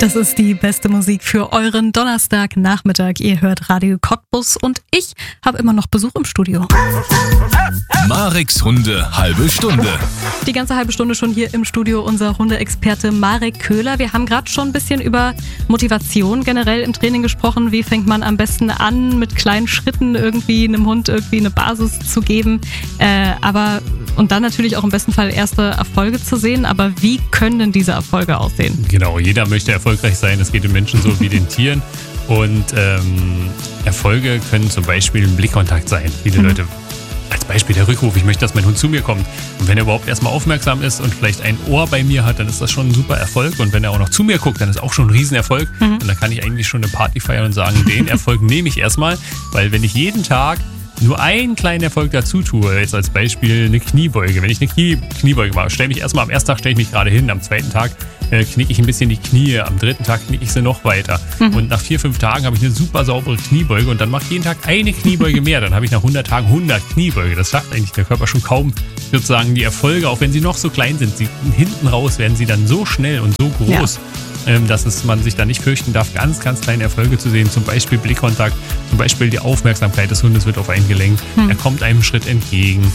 Das ist die beste Musik für euren Donnerstagnachmittag. Ihr hört Radio Cottbus und ich habe immer noch Besuch im Studio. Mareks Hunde halbe Stunde. Die ganze halbe Stunde schon hier im Studio unser Hundeexperte Marek Köhler. Wir haben gerade schon ein bisschen über Motivation generell im Training gesprochen. Wie fängt man am besten an, mit kleinen Schritten irgendwie einem Hund irgendwie eine Basis zu geben. Und dann natürlich auch im besten Fall erste Erfolge zu sehen. Aber wie können denn diese Erfolge aussehen? Genau, jeder möchte erfolgreich sein. Das geht den Menschen so wie den Tieren. Und Erfolge können zum Beispiel ein Blickkontakt sein. Viele Leute, als Beispiel der Rückruf, ich möchte, dass mein Hund zu mir kommt. Und wenn er überhaupt erstmal aufmerksam ist und vielleicht ein Ohr bei mir hat, dann ist das schon ein super Erfolg. Und wenn er auch noch zu mir guckt, dann ist auch schon ein Riesenerfolg. Und dann kann ich eigentlich schon eine Party feiern und sagen, den Erfolg nehme ich erstmal. Weil wenn ich jeden Tag nur einen kleinen Erfolg dazu tue, jetzt als Beispiel eine Kniebeuge. Wenn ich eine Kniebeuge mache, stelle mich erstmal am ersten Tag stelle ich mich gerade hin, am zweiten Tag knicke ich ein bisschen die Knie, am dritten Tag knicke ich sie noch weiter. Und nach 4-5 Tagen habe ich eine super saubere Kniebeuge und dann mache ich jeden Tag eine Kniebeuge mehr. Dann habe ich nach 100 Tagen 100 Kniebeuge. Das schafft eigentlich der Körper schon kaum, sozusagen die Erfolge, auch wenn sie noch so klein sind. Hinten raus werden sie dann so schnell und so groß, dass man sich da nicht fürchten darf, ganz, ganz kleine Erfolge zu sehen. Zum Beispiel Blickkontakt, zum Beispiel die Aufmerksamkeit des Hundes wird auf einen gelenkt. Er kommt einem Schritt entgegen.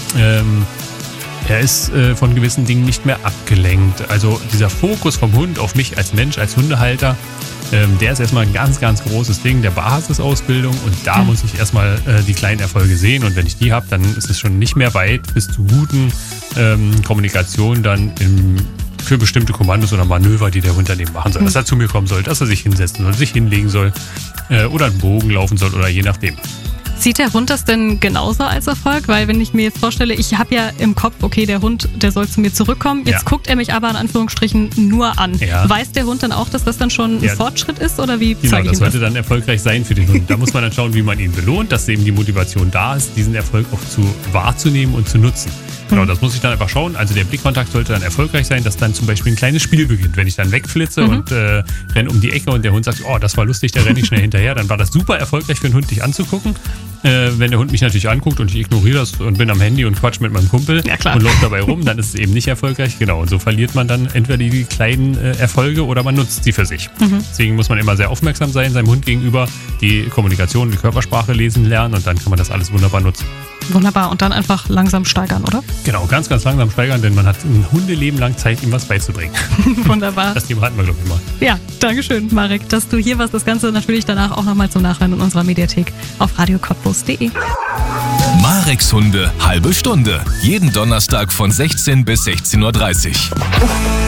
Er ist von gewissen Dingen nicht mehr abgelenkt. Also dieser Fokus vom Hund auf mich als Mensch, als Hundehalter, der ist erstmal ein ganz, ganz großes Ding der Basisausbildung. Und da muss ich erstmal die kleinen Erfolge sehen. Und wenn ich die habe, dann ist es schon nicht mehr weit bis zu guten Kommunikation dann für bestimmte Kommandos oder Manöver, die der Hund daneben machen soll. Dass er zu mir kommen soll, dass er sich hinsetzen soll, sich hinlegen soll oder einen Bogen laufen soll oder je nachdem. Sieht der Hund das denn genauso als Erfolg? Weil wenn ich mir jetzt vorstelle, ich habe ja im Kopf, okay, der Hund, der soll zu mir zurückkommen. Jetzt guckt er mich aber in Anführungsstrichen nur an. Ja. Weiß der Hund dann auch, dass das dann schon ein Fortschritt ist? Oder wie genau, das sollte dann erfolgreich sein für den Hund. Da muss man dann schauen, wie man ihn belohnt, dass eben die Motivation da ist, diesen Erfolg auch wahrzunehmen und zu nutzen. Genau, das muss ich dann einfach schauen. Also der Blickkontakt sollte dann erfolgreich sein, dass dann zum Beispiel ein kleines Spiel beginnt. Wenn ich dann wegflitze und renne um die Ecke und der Hund sagt, oh, das war lustig, da renne ich schnell hinterher, dann war das super erfolgreich für den Hund, dich anzugucken. Wenn der Hund mich natürlich anguckt und ich ignoriere das und bin am Handy und quatsch mit meinem Kumpel und läuft dabei rum, dann ist es eben nicht erfolgreich. Genau, und so verliert man dann entweder die kleinen Erfolge oder man nutzt sie für sich. Deswegen muss man immer sehr aufmerksam sein, seinem Hund gegenüber, die Kommunikation, die Körpersprache lesen lernen und dann kann man das alles wunderbar nutzen. Wunderbar. Und dann einfach langsam steigern, oder? Genau, ganz, ganz langsam steigern, denn man hat ein Hundeleben lang Zeit, ihm was beizubringen. Wunderbar. Das Thema hatten wir, glaube ich, mal. Ja, Dankeschön, Marek, dass du hier warst. Das Ganze natürlich danach auch nochmal zum Nachhören in unserer Mediathek auf radiocottbus.de. Mareks Hunde halbe Stunde. Jeden Donnerstag von 16 bis 16:30 Uhr.